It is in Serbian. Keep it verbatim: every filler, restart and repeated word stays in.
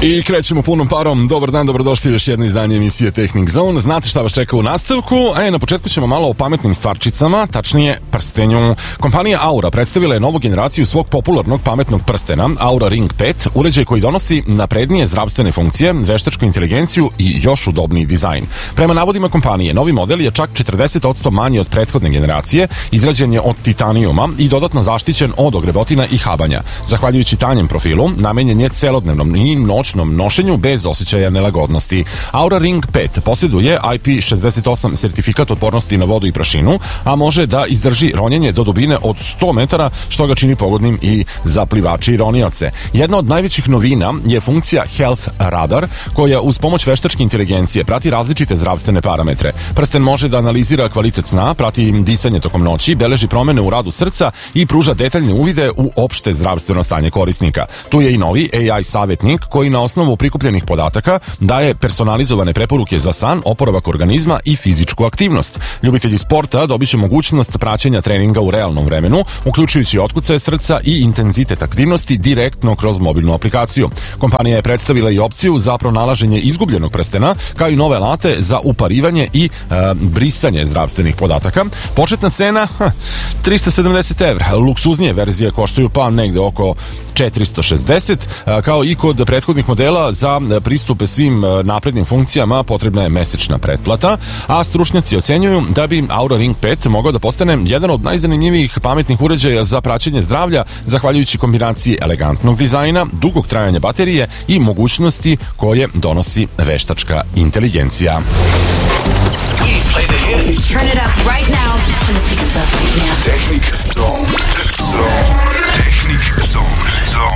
I krećemo punom parom. Dobar dan, dobrodošli u još jedno izdanje emisije Technic Zone. Znate šta vas čeka u nastavku, a na početku ćemo malo o pametnim stvarčicama, tačnije prstenju. Kompanija Aura predstavila je novu generaciju svog popularnog pametnog prstena, Aura Ring pet, uređaj koji donosi naprednije zdravstvene funkcije, veštačku inteligenciju i još udobniji dizajn. Prema navodima kompanije, novi model je čak četrdeset posto manji od prethodne generacije, izrađen je od titanijuma i dodatno zaštićen od ogrebotina i habanja. Zahvaljujući tanjem profilu, namenjen je celodnevnom i noćnom nošenju bez osjećaja nelagodnosti. Aura Ring pet posjeduje I P šezdeset osam sertifikat otpornosti na vodu i prašinu, a može da izdrži ronjenje do dubine od sto metara, što ga čini pogodnim i za plivače i ronioce. Jedna od najvećih novina je funkcija Health Radar, koja uz pomoć veštačke inteligencije prati različite zdravstvene parametre. Prsten može da analizira kvalitet sna, prati disanje tokom noći, beleži promene u radu srca i pruža detaljne uvide u opšte zdravstveno stanje korisnika. Tu je i novi A I savjetnik koji na osnovu prikupljenih podataka daje personalizovane preporuke za san, oporavak organizma i fizičku aktivnost. Ljubitelji sporta dobit će mogućnost praćenja treninga u realnom vremenu, uključujući otkucaje srca i intenzitet aktivnosti direktno kroz mobilnu aplikaciju. Kompanija je predstavila i opciju za pronalaženje izgubljenog prstena, kao i nove alate za uparivanje i e, brisanje zdravstvenih podataka. Početna cena ha, trista sedamdeset evra. Luksuznije verzije koštaju pa negde oko četiristo šezdeset, kao i kod prethodnih modela za pristupe svim naprednim funkcijama potrebna je mesečna pretplata, a stručnjaci ocenjuju da bi Aura Ring pet mogao da postane jedan od najzanimljivijih pametnih uređaja za praćenje zdravlja, zahvaljujući kombinaciji elegantnog dizajna, dugog trajanja baterije i mogućnosti koje donosi veštačka inteligencija. Turn it up right now. Turn the speakers up right now. Technic Zone. Zone. Technic Zone. Zone.